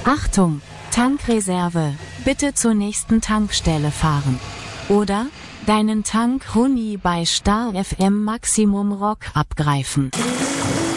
Achtung, Tankreserve, bitte zur nächsten Tankstelle fahren. Oder deinen Tank Huni bei Star FM Maximum Rock abgreifen.